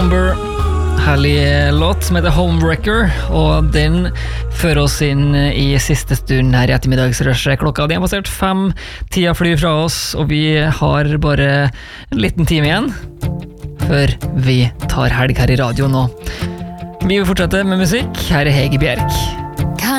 Herlig låt som heter Homewrecker, og den fører oss inn i siste stund her i ettermiddagsrushet. Klokka den har passert 5, tida flyr fra oss, og vi har bare en liten time igjen før vi tar helg her i radio nå. Vi vil fortsette med musikk. Her er Hege Bjerk.